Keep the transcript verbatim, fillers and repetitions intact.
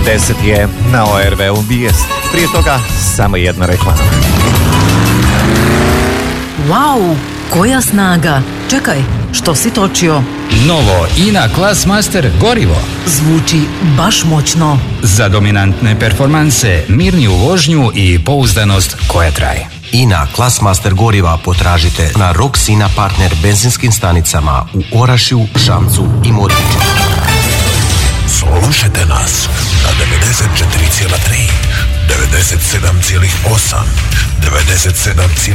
deset je na O R V-u vijest. Prije toga samo jedna reklama. Wow, koja snaga! Čekaj, što si točio? Novo I N A Classmaster gorivo. Zvuči baš moćno. Za dominantne performanse, mirniju vožnju i pouzdanost koja traje. I N A Classmaster goriva potražite na Roxina partner benzinskim stanicama u Orašju, Šamcu i Modriću. Slušajte nas na devedeset četiri zarez tri, devedeset sedam zarez osam, devedeset sedam zarez